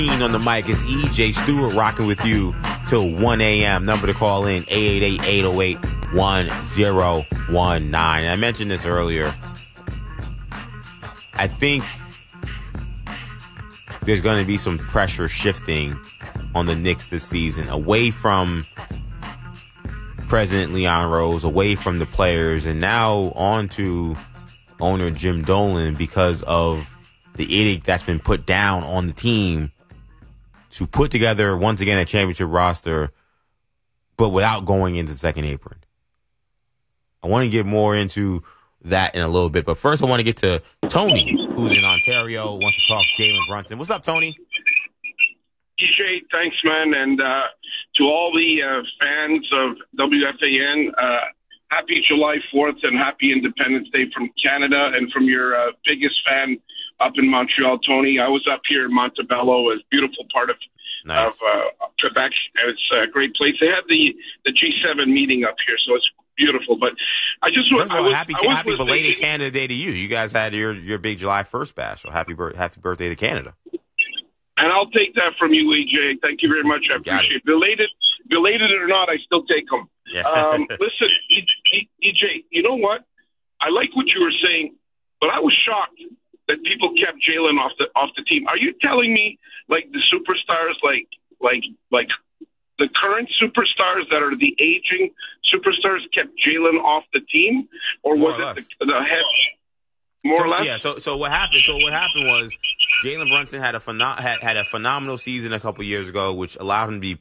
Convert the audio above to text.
On the mic is EJ Stewart rocking with you till 1 a.m. Number to call in, 888-808-1019. I mentioned this earlier. I think there's going to be some pressure shifting on the Knicks this season, away from President Leon Rose, away from the players, and now on to owner Jim Dolan, because of the edict that's been put down on the team to put together, once again, a championship roster, but without going into the second apron. I want to get more into that in a little bit, but first I want to get to Tony, who's in Ontario, wants to talk Jalen Brunson. What's up, Tony? DJ, thanks, man, and to all the fans of WFAN, happy July 4th and happy Independence Day from Canada and from your biggest fan up in Montreal, Tony. I was up here in Montebello, a beautiful part of Quebec. It's a great place. They had the G7 meeting up here, so it's beautiful. But I just want happy belated Canada Day to you. You guys had your big July 1st bash, so happy birthday to Canada. And I'll take that from you, EJ. Thank you very much. I appreciate it. Belated or not, I still take them. Yeah. Listen, EJ, you know what? I like what you were saying, but I was shocked that people kept Jalen off the team. Are you telling me, like, the superstars, like the current superstars that are the aging superstars, kept Jalen off the team, or was it the head? More or less. Yeah. So what happened? Was Jalen Brunson had a phenomenal season a couple years ago, which allowed him to be